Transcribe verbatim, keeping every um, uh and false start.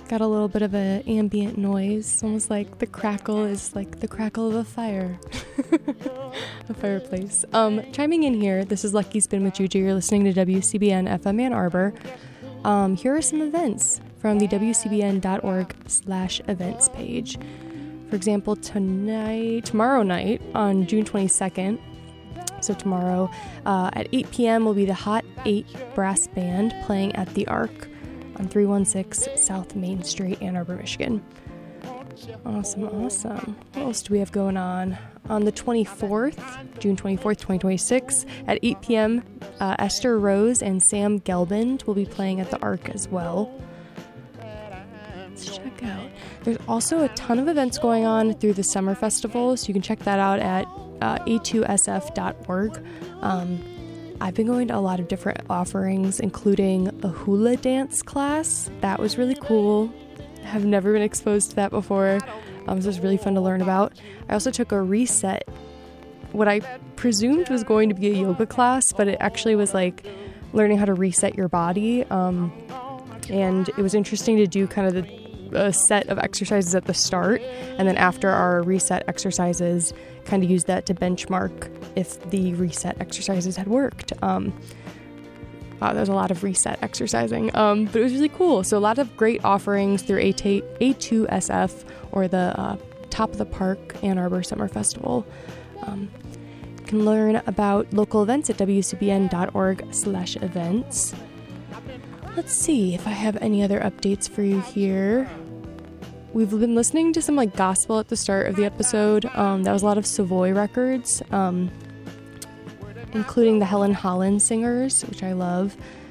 Got a little bit of an ambient noise. It's almost like the crackle is like the crackle of a fire. A fireplace. Um, chiming in here, this is Lucky Spin with Juju. You're listening to W C B N F M Ann Arbor. Um, here are some events from the W C B N dot org slash events page. For example, tonight, tomorrow night on June twenty-second, so tomorrow uh, at eight p.m. will be the Hot eight Brass Band playing at the Arc on three one six South Main Street, Ann Arbor, Michigan. Awesome, awesome. What else do we have going on? On the twenty-fourth, June twenty-fourth, twenty twenty-six, at eight p.m., uh, Esther Rose and Sam Gelband will be playing at the Arc as well. Let's check out. There's also a ton of events going on through the summer festival, so you can check that out at uh, a two s f dot org. Um, I've been going to a lot of different offerings, including a hula dance class. That was really cool. I've never been exposed to that before. Um, so it was really fun to learn about. I also took a reset, what I presumed was going to be a yoga class, but it actually was like learning how to reset your body. Um, and it was interesting to do kind of the, a set of exercises at the start, and then after our reset exercises, kind of use that to benchmark if the reset exercises had worked. Um, wow, there's a lot of reset exercising, um, but it was really cool. So a lot of great offerings through A two S F, or the uh, Top of the Park Ann Arbor Summer Festival. Um, you can learn about local events at W C B N dot org slash events. Let's see if I have any other updates for you here. We've been listening to some like gospel at the start of the episode. Um, that was a lot of Savoy records, um, including the Helen Holland Singers, which I love.